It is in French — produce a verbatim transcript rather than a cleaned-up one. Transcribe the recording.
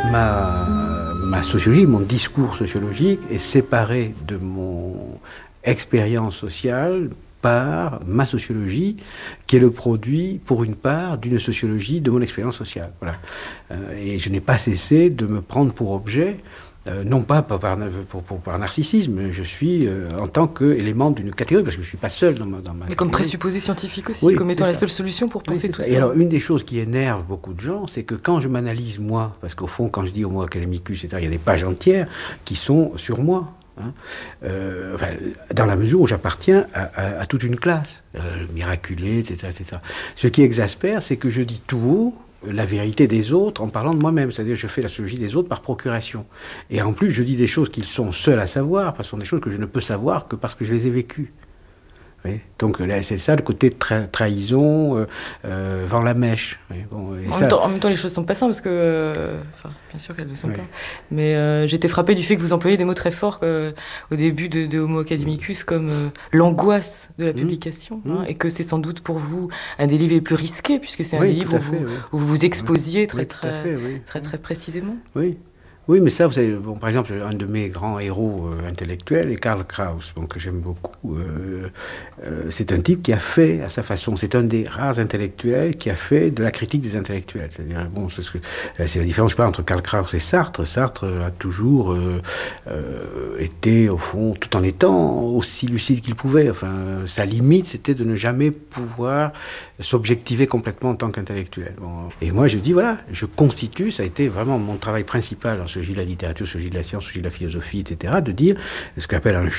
Ma, ma sociologie, mon discours sociologique est séparé de mon expérience sociale par ma sociologie, qui est le produit, pour une part, d'une sociologie de mon expérience sociale. Voilà. Euh, et je n'ai pas cessé de me prendre pour objet, euh, non pas par, par, pour, pour, par narcissisme, je suis euh, en tant qu'élément d'une catégorie, parce que je ne suis pas seul dans ma, dans ma Mais comme présupposé scientifique aussi, oui, comme étant la ça. seule solution pour penser oui, tout ça. ça. Et alors, une des choses qui énerve beaucoup de gens, c'est que quand je m'analyse moi, parce qu'au fond, quand je dis Homo academicus, et cetera, il y a des pages entières qui sont sur moi. Hein, euh, enfin, dans la mesure où j'appartiens à, à, à toute une classe, euh, le miraculé, et cetera, et cetera. Ce qui exaspère, c'est que je dis tout haut la vérité des autres en parlant de moi-même, c'est-à-dire que je fais la sociologie des autres par procuration. Et en plus, je dis des choses qu'ils sont seuls à savoir, parce que ce sont des choses que je ne peux savoir que parce que je les ai vécues. Oui. Donc là, c'est ça le côté tra trahison, euh, euh, vend la mèche. Oui. Bon, et en, ça... même temps, en même temps, les choses sont pas simples parce que, euh, enfin, bien sûr qu'elles ne le sont oui. pas. Mais euh, j'étais frappée du fait que vous employez des mots très forts euh, au début de, de Homo academicus, comme euh, l'angoisse de la publication, mmh. hein, et que c'est sans doute pour vous un des livres les plus risqués puisque c'est un oui, des livres où, fait, vous, oui. où vous vous exposiez très oui, très, fait, oui. très, très très précisément. Oui. Oui, mais ça, vous savez, bon, par exemple, un de mes grands héros euh, intellectuels est Karl Kraus, bon, que j'aime beaucoup. Euh, euh, c'est un type qui a fait à sa façon, c'est un des rares intellectuels qui a fait de la critique des intellectuels. C'est-à-dire, bon, c'est ce que, c'est la différence, je sais pas, entre Karl Kraus et Sartre. Sartre a toujours euh, euh, été, au fond, tout en étant aussi lucide qu'il pouvait. Enfin, sa limite, c'était de ne jamais pouvoir s'objectiver complètement en tant qu'intellectuel. Bon. Et moi, je dis, voilà, je constitue, ça a été vraiment mon travail principal en sociologie de la littérature, sociologie de la science, sociologie de la philosophie, et cetera, de dire ce qu'on appelle un